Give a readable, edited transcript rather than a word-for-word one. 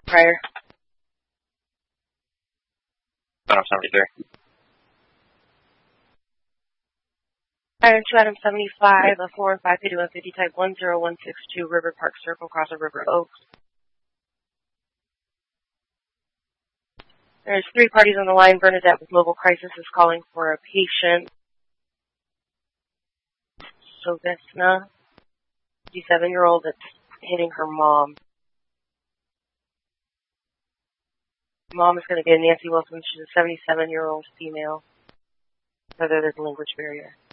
Prior. Item 73. Item 2, item 75, a 415 5150 type 10162 River Park Circle, across the River Oaks. There's 3 parties on the line. Bernadette with Mobile Crisis is calling for a patient. Sovesna, 57-year-old, that's hitting her mom. Mom is going to be a Nancy Wilson. She's a 77-year-old female. So there's a language barrier.